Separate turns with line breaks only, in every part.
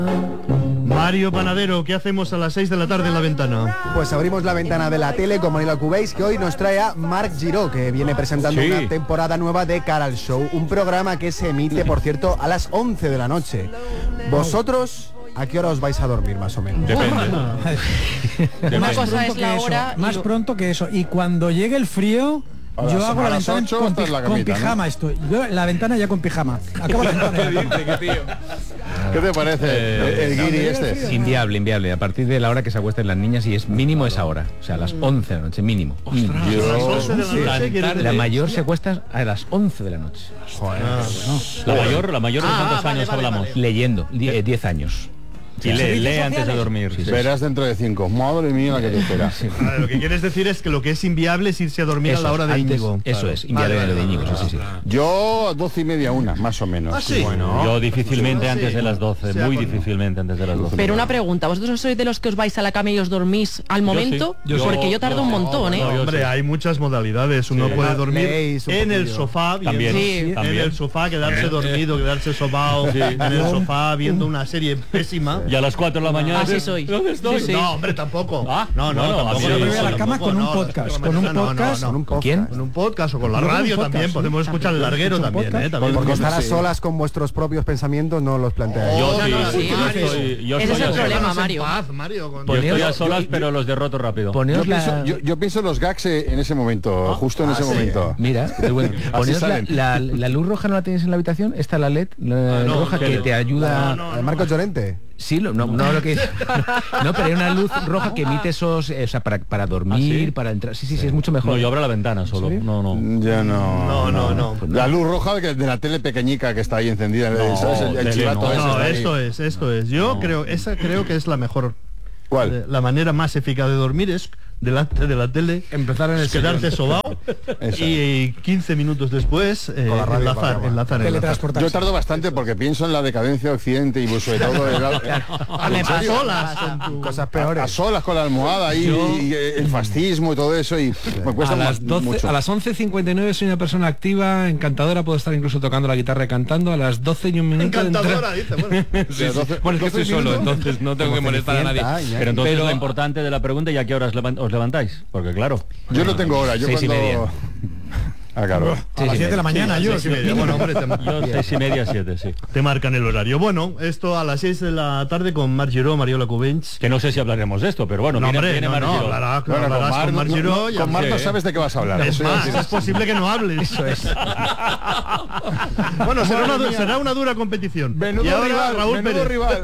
Mario Panadero, ¿qué hacemos a las 6 de la tarde en La Ventana?
Pues abrimos la ventana de la tele con Manila Cubéis, que hoy nos trae a Marc Giró, que viene presentando una temporada nueva de Cara al Show, un programa que se emite, por cierto, a las 11 de la noche. ¿Vosotros a qué hora os vais a dormir, más o menos?
Depende.
Una cosa es la hora
más pronto que eso. Y cuando llegue el frío, yo hago la ventana con pijama, ¿no? Estoy. Yo la ventana ya con pijama. Acabo la ventana.
¿Qué te parece el guiri este?
Inviable. A partir de la hora que se acuesten las niñas, y es mínimo esa hora. O sea, a las 11 de la noche, mínimo. La mayor se acuesta a las 11 de la noche.
La mayor ¿de cuántos años hablamos?
Leyendo, 10 años.
Y lee antes de dormir. Verás dentro de 5. Madre mía, la que te espera.
Lo que quieres decir es que lo que es inviable es irse a dormir a la hora de Íñigo.
Eso es, inviable lo de Íñigo.
Yo a 12:30, 1, más o menos.
Bueno,
yo difícilmente antes de las 12, muy difícilmente antes de las 12.
Pero una pregunta, ¿vosotros sois de los que os vais a la cama y os dormís al momento? Porque yo tardo un montón, ¿eh?
Hombre, hay muchas modalidades. Uno puede dormir en el sofá, en el sofá, quedarse dormido, quedarse sobao, en el sofá viendo una serie pésima.
Y a las 4 de la mañana.
Así soy.
¿Dónde estoy?
No, hombre, tampoco.
No,
tampoco.
Yo me voy a la cama con un podcast. Con un
¿Quién?
Con un podcast o con la radio también. Podemos escuchar el larguero también, ¿eh?
Porque estar a solas con vuestros propios pensamientos no los planteáis.
Ese es el problema, Mario.
Estoy a solas, pero los derroto rápido.
Yo
pienso en los gags en ese momento, justo en ese momento.
Mira, poneos la luz roja, ¿no la tenéis en la habitación? Está la LED roja que te ayuda.
Marcos Llorente.
Sí, no lo que no, pero hay una luz roja que emite esos, o sea, para dormir, para entrar. Sí, es mucho mejor.
No, yo abro la ventana solo. ¿Sí? No.
Ya no.
La luz roja de la tele pequeñica que está ahí encendida. El chivato
esto es. Yo creo que es la mejor.
¿Cuál?
La manera más eficaz de dormir es delante de la tele,
empezar en el
quedarte sobao y 15 minutos después enlazar.
Yo tardo bastante porque pienso en la decadencia de Occidente y sobre todo
a solas con
cosas peores.
A solas con la almohada y el fascismo y todo eso y me cuesta mucho.
A las 11:59 soy una persona activa, encantadora, puedo estar incluso tocando la guitarra y cantando. A las 12 y un minuto
encantadora, dice, bueno.
Bueno, es que estoy solo, entonces no tengo que molestar a nadie.
Pero entonces lo importante de la pregunta, ¿y a qué horas os levantáis? Porque claro, yo no tengo hora, yo 6:30. Claro.
A las 7 de la mañana, yo.
6:30. Bueno, hombre,
yo 6:30, 7, sí.
Te marcan el horario. Bueno, esto a las 6 de la tarde con Marc Giró, Mariola Cubens.
Que no sé si hablaremos de esto, pero bueno, viene Marc Giró.
Hablarás con Marc Giró.
Con Marc no sabes de qué vas a hablar.
Es más, es posible que no hables.
Eso es.
Bueno, será una dura competición.
Menudo
y ahora
rival,
Raúl Pérez.
Rival.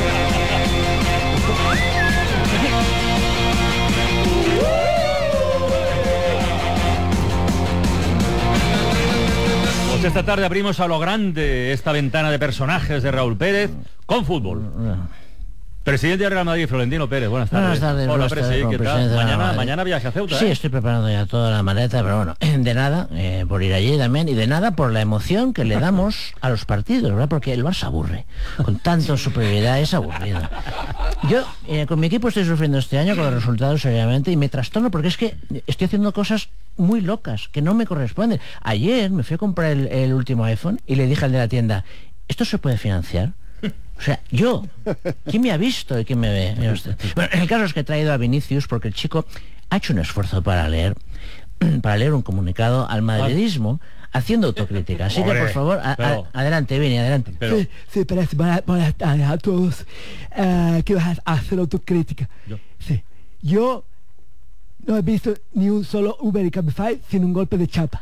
Pues esta tarde abrimos a lo grande esta ventana de personajes de Raúl Pérez con fútbol. Presidente del Real Madrid, Florentino Pérez, buenas tardes. Hola, presidente, ¿qué tal? Mañana viaje a Ceuta.
Sí, estoy preparando ya toda la maleta, pero bueno, de nada por ir allí también, y de nada por la emoción que le damos a los partidos, ¿verdad? Porque el Barça aburre, con tanto superioridad es aburrido. Yo con mi equipo estoy sufriendo este año con los resultados seriamente y me trastorno porque es que estoy haciendo cosas muy locas que no me corresponden. Ayer me fui a comprar el último iPhone y le dije al de la tienda, ¿esto se puede financiar? O sea, yo, ¿quién me ha visto y quién me ve? Mira usted. Bueno, el caso es que he traído a Vinicius porque el chico ha hecho un esfuerzo para leer un comunicado al madridismo haciendo autocrítica. Así que, por favor, adelante, Vini, adelante.
Sí, buenas tardes a todos. ¿Qué vas a hacer autocrítica? Yo no he visto ni un solo Uber y Cabify sin un golpe de chapa.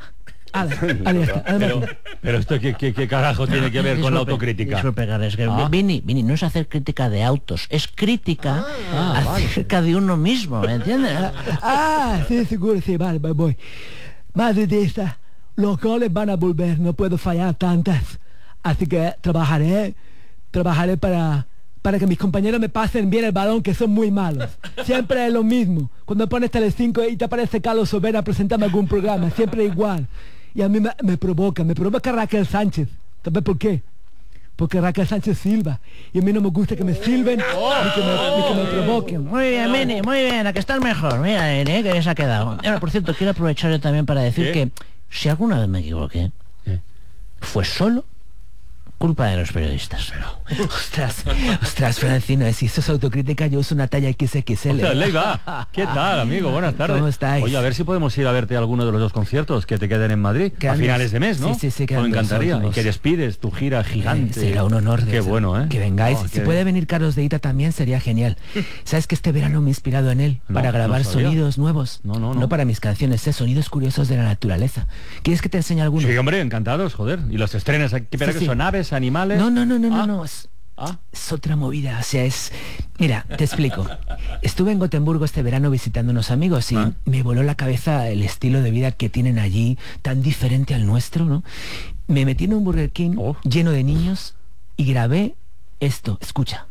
Pero esto ¿qué carajo tiene que ver con la autocrítica?
Disculpe, es que Vini, no es hacer crítica de autos, es crítica acerca de uno mismo, ¿me entiendes?
Sí, seguro, sí, vale, voy. Madridista, los goles van a volver, no puedo fallar tantas. Así que trabajaré para que mis compañeros me pasen bien el balón, que son muy malos. Siempre es lo mismo. Cuando pones Telecinco y te aparece Carlos Sobera presentando algún programa, siempre igual. Y a mí me provoca Raquel Sánchez. ¿Sabes por qué? Porque Raquel Sánchez silba. Y a mí no me gusta que me silben ni que me provoquen.
Muy bien, Mini, muy bien, a que estás mejor. Mira, que bien se ha quedado. Ahora, por cierto, quiero aprovechar yo también para decir que si alguna vez me equivoqué, fue solo culpa de los periodistas. Ostras, Francino, si eso es autocrítica, yo uso una talla XXL.
O sea, Leiva, ¿qué tal, amigo? Buenas tardes.
¿Cómo estáis?
Oye, a ver si podemos ir a verte a alguno de los 2 conciertos que te queden en Madrid a finales de mes, ¿no?
Sí,
me encantaría. Y que despides tu gira gigante.
Será un honor.
Qué bueno, ¿eh?
Que vengáis. Si puede venir Carlos de Ita también sería genial. ¿Sabes que este verano me he inspirado en él para grabar sonidos nuevos? No para mis canciones, sonidos curiosos de la naturaleza. ¿Quieres que te enseñe alguno?
Sí, hombre, encantados, joder. Y los estrenas aquí, pero que son aves, animales.
No. Es otra movida, o sea, Mira, te explico. Estuve en Gotemburgo este verano visitando unos amigos y me voló la cabeza el estilo de vida que tienen allí, tan diferente al nuestro, ¿no? Me metí en un Burger King lleno de niños y grabé esto, escucha.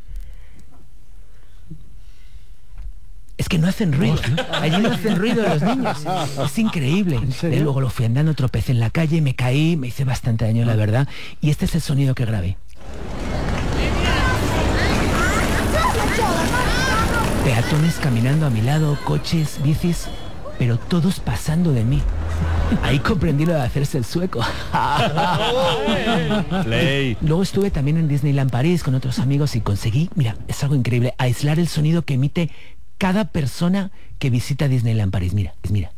Es que no hacen ruido, allí no hacen ruido los niños. Es increíble. Y luego lo fui andando, tropecé en la calle, me caí, me hice bastante daño, la verdad. Y este es el sonido que grabé. Peatones caminando a mi lado, coches, bicis, pero todos pasando de mí. Ahí comprendí lo de hacerse el sueco. Luego estuve también en Disneyland París con otros amigos y conseguí, mira, es algo increíble, aislar el sonido que emite cada persona que visita Disneyland París. Mira.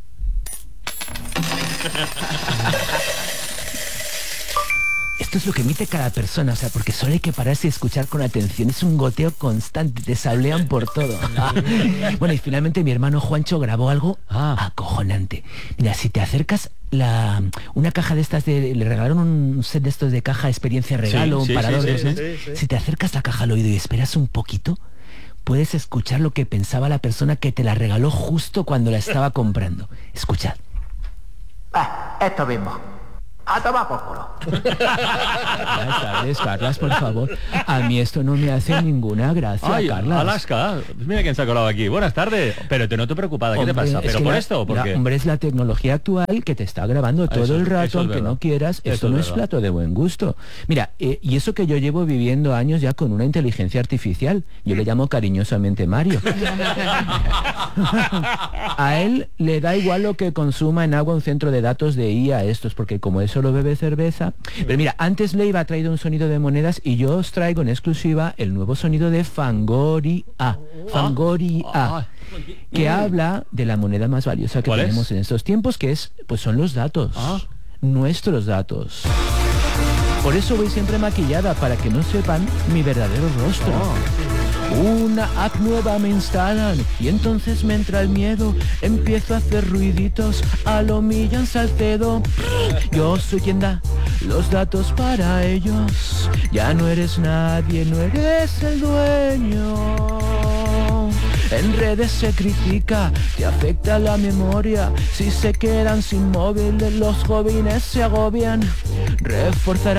Esto es lo que emite cada persona, o sea, porque solo hay que pararse y escuchar con atención. Es un goteo constante, te sablean por todo. Bueno, y finalmente mi hermano Juancho grabó algo acojonante. Mira, si te acercas una caja de estas le regalaron un set de estos de caja experiencia regalo, un parador. Si te acercas la caja al oído y esperas un poquito, puedes escuchar lo que pensaba la persona que te la regaló justo cuando la estaba comprando. Escuchad.
Esto mismo. A tomar por culo.
Carlas, por favor. A mí esto no me hace ninguna gracia, Carlas.
Alaska, mira quién se ha colado aquí. Buenas tardes. Pero te noto preocupada, ¿qué te pasa? ¿Pero por esto o por qué?
Hombre, es la tecnología actual que te está grabando todo el rato, aunque no quieras. Esto no es plato de buen gusto. Mira, y eso que yo llevo viviendo años ya con una inteligencia artificial. Yo le llamo cariñosamente Mario. A él le da igual lo que consuma en agua un centro de datos de IA estos, porque como es solo bebe cerveza. Pero mira, antes Leiva ha traído un sonido de monedas y yo os traigo en exclusiva el nuevo sonido de Fangoria, que habla de la moneda más valiosa que tenemos en estos tiempos, que son los datos, nuestros datos. Por eso voy siempre maquillada, para que no sepan mi verdadero rostro. Una app nueva me instalan y entonces me entra el miedo. Empiezo a hacer ruiditos a lo Millán Salcedo. Yo soy quien da los datos para ellos. Ya no eres nadie, no eres el dueño. En redes se critica, te afecta la memoria. Si se quedan sin móvil, los jóvenes se agobian. Reforzará